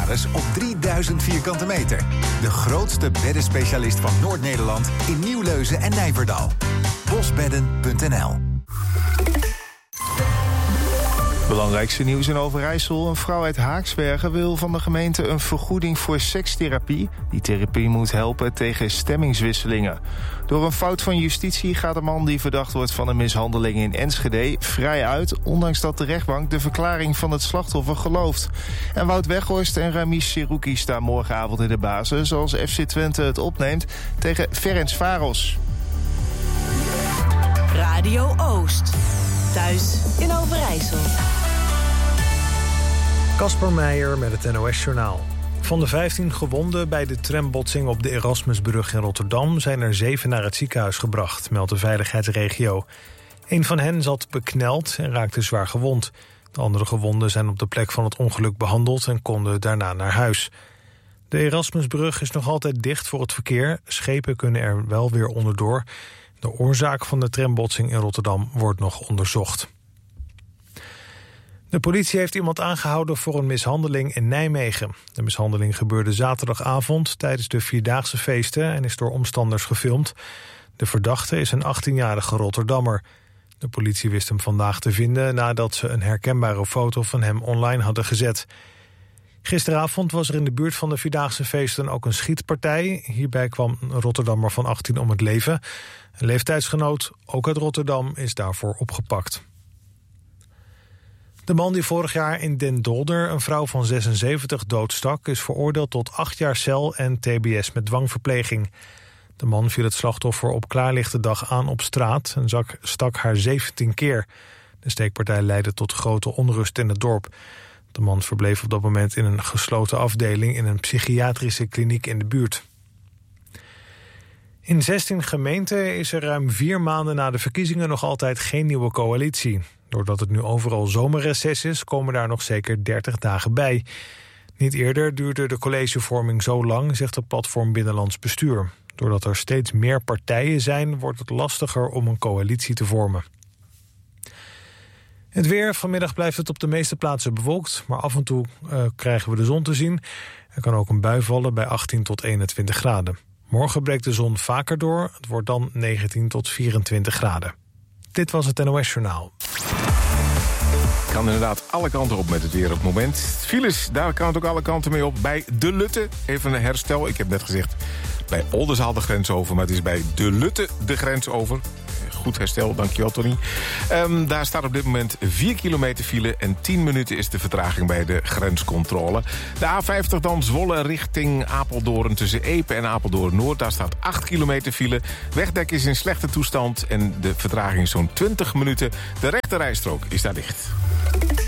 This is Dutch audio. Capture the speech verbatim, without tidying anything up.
Secretaris op drieduizend vierkante meter. De grootste beddenspecialist van Noord-Nederland in Nieuwleuzen en Nijverdal. bosbedden punt n l. Belangrijkste nieuws in Overijssel. Een vrouw uit Haaksbergen wil van de gemeente een vergoeding voor sekstherapie. Die therapie moet helpen tegen stemmingswisselingen. Door een fout van justitie gaat de man die verdacht wordt van een mishandeling in Enschede vrij uit, ondanks dat de rechtbank de verklaring van het slachtoffer gelooft. En Wout Weghorst en Ramis Serouki staan morgenavond in de basis, als F C Twente het opneemt tegen Ferencváros. Radio Oost. Thuis in Overijssel. Kasper Meijer met het N O S-journaal. Van de vijftien gewonden bij de trambotsing op de Erasmusbrug in Rotterdam zijn er zeven naar het ziekenhuis gebracht, meldt de veiligheidsregio. Een van hen zat bekneld en raakte zwaar gewond. De andere gewonden zijn op de plek van het ongeluk behandeld en konden daarna naar huis. De Erasmusbrug is nog altijd dicht voor het verkeer. Schepen kunnen er wel weer onderdoor. De oorzaak van de trambotsing in Rotterdam wordt nog onderzocht. De politie heeft iemand aangehouden voor een mishandeling in Nijmegen. De mishandeling gebeurde zaterdagavond tijdens de Vierdaagse feesten en is door omstanders gefilmd. De verdachte is een achttienjarige Rotterdammer. De politie wist hem vandaag te vinden nadat ze een herkenbare foto van hem online hadden gezet. Gisteravond was er in de buurt van de Vierdaagse feesten ook een schietpartij. Hierbij kwam een Rotterdammer van achttien om het leven. Een leeftijdsgenoot, ook uit Rotterdam, is daarvoor opgepakt. De man die vorig jaar in Den Dolder een vrouw van zesenzeventig doodstak, is veroordeeld tot acht jaar cel en T B S met dwangverpleging. De man viel het slachtoffer op klaarlichte dag aan op straat en zak, stak haar zeventien keer. De steekpartij leidde tot grote onrust in het dorp. De man verbleef op dat moment in een gesloten afdeling in een psychiatrische kliniek in de buurt. In zestien gemeenten is er ruim vier maanden na de verkiezingen nog altijd geen nieuwe coalitie. Doordat het nu overal zomerreces is, komen daar nog zeker dertig dagen bij. Niet eerder duurde de collegevorming zo lang, zegt het platform Binnenlands Bestuur. Doordat er steeds meer partijen zijn, wordt het lastiger om een coalitie te vormen. Het weer. Vanmiddag blijft het op de meeste plaatsen bewolkt, maar af en toe uh, krijgen we de zon te zien. Er kan ook een bui vallen bij achttien tot eenentwintig graden. Morgen breekt de zon vaker door. Het wordt dan negentien tot vierentwintig graden. Dit was het N O S-journaal. Kan inderdaad alle kanten op met het weer op het moment. Files, daar kan het ook alle kanten mee op. Bij De Lutte, even een herstel. Ik heb net gezegd bij Oldenzaal de grens over, maar het is bij De Lutte de grens over. Goed herstel, dankjewel Tony. Um, daar staat op dit moment vier kilometer file en tien minuten is de vertraging bij de grenscontrole. De A vijftig dan Zwolle richting Apeldoorn tussen Epe en Apeldoorn-Noord. Daar staat acht kilometer file. Wegdek is in slechte toestand en de vertraging is zo'n twintig minuten. De rechte rijstrook is daar dicht.